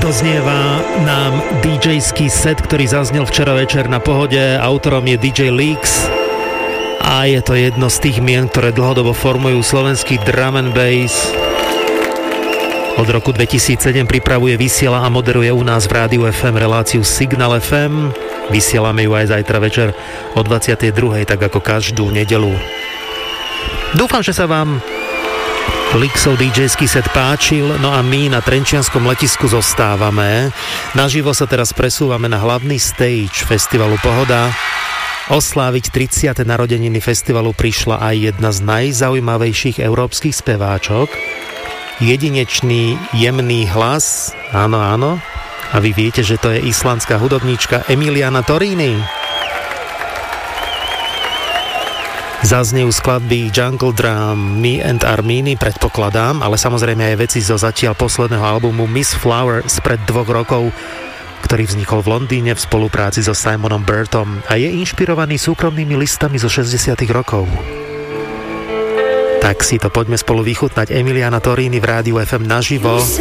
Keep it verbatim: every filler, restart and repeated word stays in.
Doznieva nám DJský set, ktorý zaznel včera večer na Pohode. Autorom je dý džej Leaks a je to jedno z tých mien, ktoré dlhodobo formujú slovenský drum and bass. Od roku dvetisícsedem pripravuje, vysiela a moderuje u nás v rádiu ef em reláciu Signal ef em. Vysielame ju aj zajtra večer o dvadsiatej druhej, tak ako každú nedeľu. Dúfam, že sa vám Lixov DJský set páčil, no a my na trenčianskom letisku zostávame. Naživo sa teraz presúvame na hlavný stage festivalu Pohoda. Osláviť tridsiate narodeniny festivalu prišla aj jedna z najzaujímavejších európskych speváčok. Jedinečný, jemný hlas, áno, áno. A vy viete, že to je islandská hudobníčka Emiliana Torrini. Zaznejú skladby Jungle Drum, Me and Armini, predpokladám, ale samozrejme aj veci zo zatiaľ posledného albumu Miss Flower spred dvoch rokov, ktorý vznikol v Londýne v spolupráci so Simonom Burtom a je inšpirovaný súkromnými listami zo šesťdesiatych rokov. Tak si to poďme spolu vychutnať. Emiliana Torrini v rádiu ef em naživo.